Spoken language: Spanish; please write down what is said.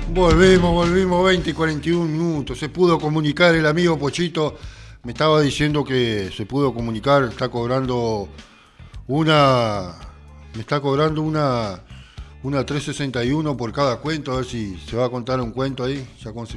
Volvimos 20 y 41 minutos. Se pudo comunicar el amigo Pochito. Me estaba diciendo que se pudo comunicar. Está cobrando una. Me está cobrando una 361 por cada cuento. A ver si se va a contar un cuento ahí. Ya